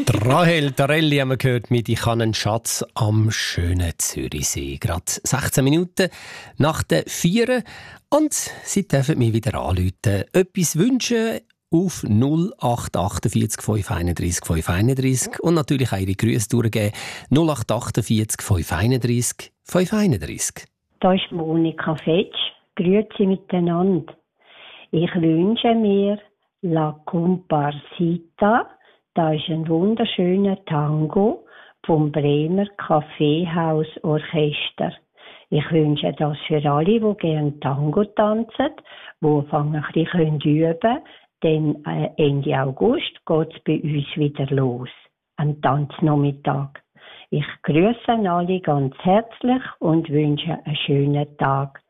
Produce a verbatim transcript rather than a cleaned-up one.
Die Rahel Tarelli haben wir gehört mit «Ich habe einen Schatz am schönen Zürichsee». Gerade sechzehn Minuten nach der vier. Und Sie dürfen mich wieder anrufen. Etwas wünschen auf null acht achtundvierzig fünf einunddreißig fünf einunddreißig und natürlich auch Ihre Grüße durchgeben. null acht achtundvierzig fünf einunddreißig fünf einunddreißig. Da ist Monika Fetsch. Grüezi miteinander. Ich wünsche mir La Comparsita. Das ist ein wunderschöner Tango vom Bremer Kaffeehaus Orchester. Ich wünsche das für alle, die gerne Tango tanzen, die fangen ein bisschen üben können. Denn äh, Ende August geht es bei uns wieder los. Am Tanznachmittag. Ich grüße alle ganz herzlich und wünsche einen schönen Tag.